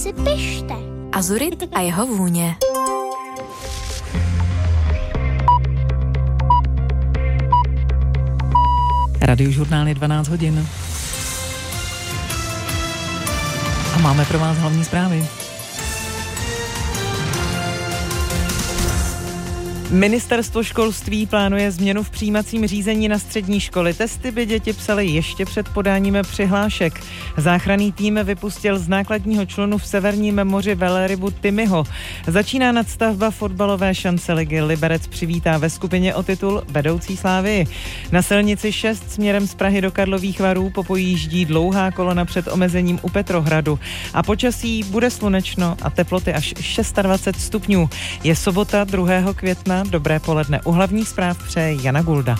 si pište. Azurit a jeho vůně. Radiožurnál je 12 hodin. A máme pro vás hlavní zprávy. Ministerstvo školství plánuje změnu v přijímacím řízení na střední školy. Testy by děti psaly ještě před podáním přihlášek. Záchranný tým vypustil z nákladního člunu v Severním moři velrybu Timyho. Začíná nadstavba fotbalové šance ligy. Liberec přivítá ve skupině o titul vedoucí Slávii. Na silnici 6 směrem z Prahy do Karlových Varů popojíždí dlouhá kolona před omezením u Petrohradu. A počasí bude slunečno a teploty až 26 stupňů. Je sobota 2. května. Dobré poledne. U hlavních zpráv přeje Jana Gulda.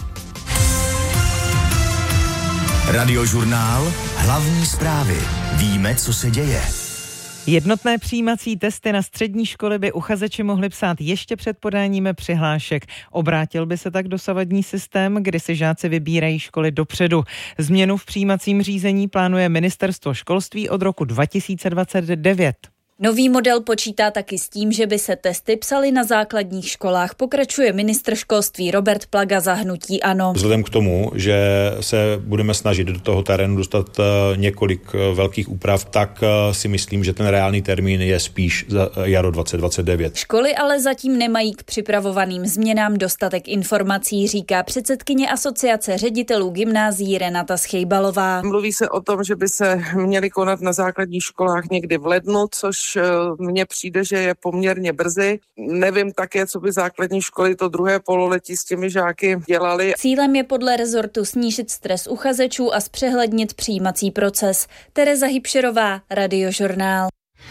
Radiožurnál, hlavní zprávy. Víme, co se děje. Jednotné přijímací testy na střední školy by uchazeči mohli psát ještě před podáním přihlášek. Obrátil by se tak dosavadní systém, kdy si žáci vybírají školy dopředu. Změnu v přijímacím řízení plánuje Ministerstvo školství od roku 2029. Nový model počítá taky s tím, že by se testy psaly na základních školách, pokračuje ministr školství Robert Plaga za hnutí ANO. Vzhledem k tomu, že se budeme snažit do toho terénu dostat několik velkých úprav, tak si myslím, že ten reálný termín je spíš za jaro 2029. Školy ale zatím nemají k připravovaným změnám dostatek informací, říká předsedkyně Asociace ředitelů gymnázií Renata Schejbalová. Mluví se o tom, že by se měly konat na základních školách někdy v lednu, což mně přijde, že je poměrně brzy. Nevím také, co by základní školy to druhé pololetí s těmi žáky dělali. Cílem je podle rezortu snížit stres uchazečů a zpřehlednit přijímací proces. Tereza Hybšerová, Radiožurnál.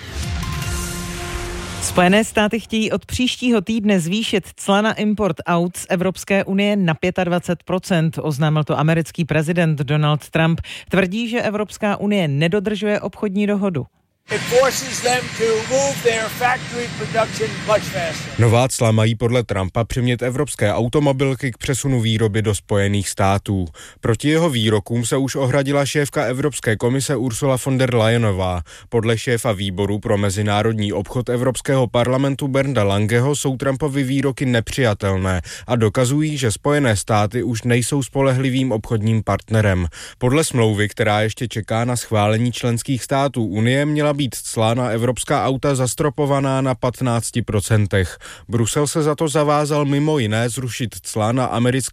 Spojené státy chtějí od příštího týdne zvýšit cla na import aut z Evropské unie na 25%. Oznámil to americký prezident Donald Trump. Tvrdí, že Evropská unie nedodržuje obchodní dohodu. Nová cla mají podle Trumpa přimět evropské automobilky k přesunu výroby do Spojených států. Proti jeho výrokům se už ohradila šéfka Evropské komise Ursula von der Leyenová. Podle šéfa výboru pro mezinárodní obchod Evropského parlamentu Bernda Langeho jsou Trumpovy výroky nepřijatelné a dokazují, že Spojené státy už nejsou spolehlivým obchodním partnerem. Podle smlouvy, která ještě čeká na schválení členských států Unie, měla být cla na evropská auta zastropovaná na 15%. Brusel se za to zavázal mimo jiné zrušit cla na americké